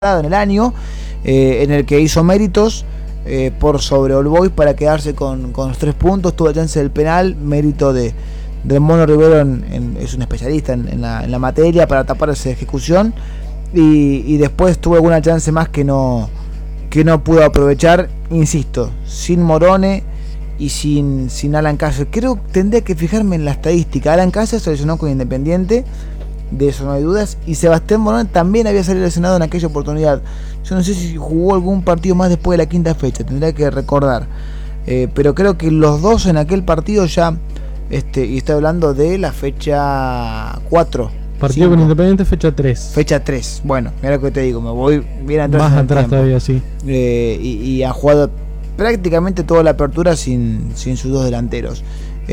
en el año, en el que hizo méritos por sobre All Boys para quedarse con los 3 puntos. Tuvo la chance del penal, mérito del Mono Rivero, es un especialista en la materia, para tapar esa ejecución, y después tuvo alguna chance más que no pudo aprovechar, insisto, sin Morone y sin Alan Cáceres. Creo que tendría que fijarme en la estadística. Alan Cáceres se lesionó con Independiente, de eso no hay dudas, y Sebastián Morone también había salido lesionado en aquella oportunidad. Yo no sé si jugó algún partido más después de la quinta fecha, tendría que recordar, pero creo que los dos en aquel partido ya, y estoy hablando de la fecha 4. Partido 5. Con Independiente, fecha 3. Fecha 3, bueno, mira lo que te digo, me voy bien atrás. Más atrás todavía, sí. Y ha jugado prácticamente toda la apertura sin sus dos delanteros.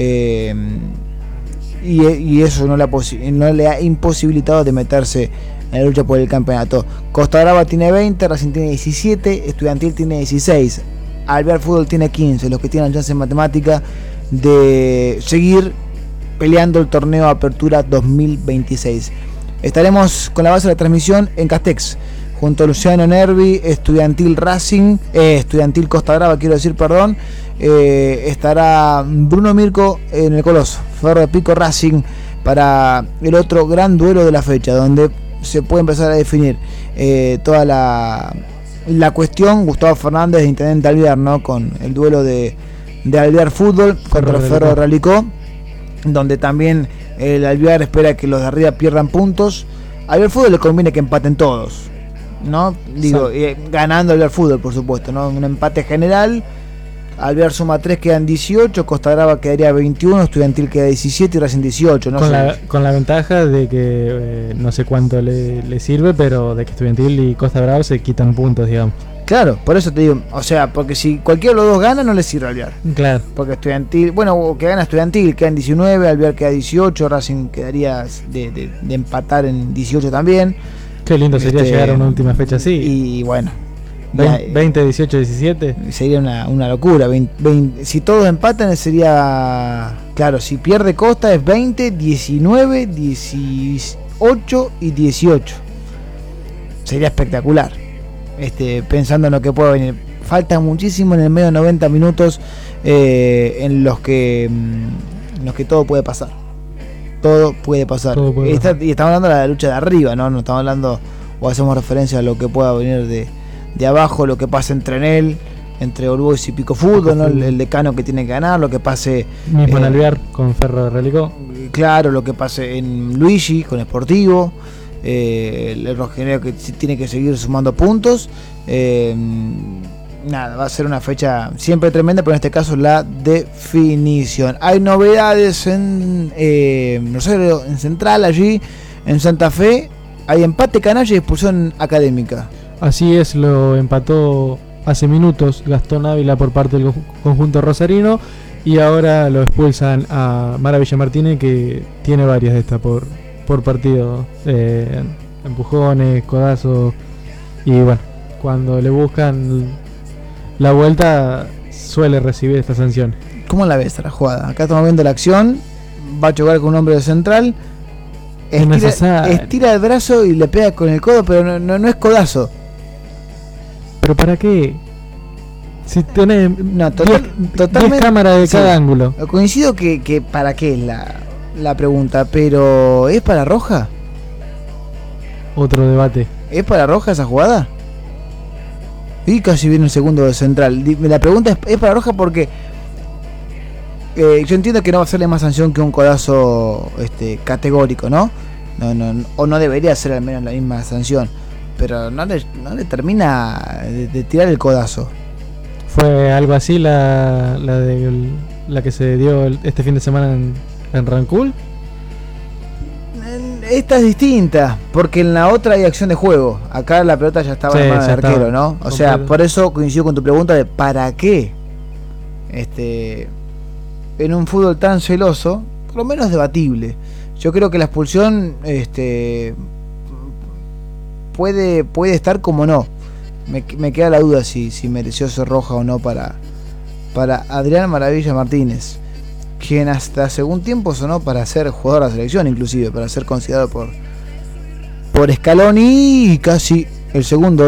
Y eso no le ha imposibilitado de meterse en la lucha por el campeonato. Costa Brava tiene 20, Racing tiene 17, Estudiantil tiene 16, Alvear Fútbol tiene 15, los que tienen chance en matemática de seguir peleando el torneo Apertura 2026. Estaremos con la base de la transmisión en Castex, junto a Luciano Nervi, Estudiantil Costa Brava, estará Bruno Mirko en el Coloso, Ferro de Pico Racing, para el otro gran duelo de la fecha, donde se puede empezar a definir toda la cuestión. Gustavo Fernández, de Intendente Alvear, ¿no? Con el duelo de Alvear Fútbol contra el Ferro de Ralicó, donde también el Alvear espera que los de arriba pierdan puntos. A Alvear Fútbol le conviene que empaten todos, ¿no? Digo, ganando Alvear Fútbol, por supuesto, ¿no? Un empate general. Alvear suma 3, quedan 18, Costa Brava quedaría 21, Estudiantil queda 17 y Racing 18, ¿no? Con la ventaja de que no sé cuánto le sirve, pero de que Estudiantil y Costa Brava se quitan puntos, digamos. Claro, por eso te digo, o sea, porque si cualquiera de los dos gana, no le sirve a Alvear. Claro. Porque Estudiantil, bueno, que gana Estudiantil, quedan 19, Alvear queda 18, Racing quedaría de empatar en 18 también. Qué lindo sería llegar a una última fecha así. Y bueno, 20, 18, 17. Sería una locura. 20, si todos empatan sería, claro, si pierde Costa es 20, 19, 18 y 18. Sería espectacular. Pensando en lo que puede venir. Falta muchísimo en el medio de 90 minutos en los que todo puede pasar. Todo puede pasar. Y estamos hablando de la lucha de arriba, ¿no? No estamos hablando, o hacemos referencia a lo que pueda venir de abajo, lo que pase entre All Boys y Pico Fútbol, ¿no? El decano que tiene que ganar, lo que pase mismo en Alvear con Ferro de Ralicó. Claro, lo que pase en Luigi con Sportivo, el Rogenero que tiene que seguir sumando puntos. Nada, va a ser una fecha siempre tremenda, pero en este caso la definición. Hay novedades en Rosario, en Central, allí en Santa Fe. Hay empate canalla y expulsión académica. Así es, lo empató hace minutos Gastón Ávila por parte del conjunto rosarino, y ahora lo expulsan a Maravilla Martínez, que tiene varias de estas por partido, empujones, codazos, y bueno, cuando le buscan la vuelta suele recibir esta sanción. ¿Cómo la ves la jugada? Acá estamos viendo la acción, va a chocar con un hombre de Central, estira el brazo y le pega con el codo, pero no es codazo. ¿Pero para qué? Si tenés totalmente cámaras de cada ángulo. Coincido que para qué es la pregunta, pero ¿es para roja? Otro debate. ¿Es para roja esa jugada? Y casi viene el segundo de Central. La pregunta es para roja porque yo entiendo que no va a serle más sanción que un codazo categórico, ¿no? O no debería ser al menos la misma sanción, pero no le termina de tirar el codazo. Fue algo así la que se dio este fin de semana en Rancul. Esta es distinta, porque en la otra hay acción de juego. Acá la pelota ya estaba en mano del arquero, ¿no? O sea, por eso coincido con tu pregunta de ¿para qué? En un fútbol tan celoso, por lo menos debatible. Yo creo que la expulsión puede estar como no. Me queda la duda si mereció ser roja o no para Adrián Maravilla Martínez, quien hasta según tiempo sonó para ser jugador de la selección, inclusive para ser considerado por Scaloni, y casi el segundo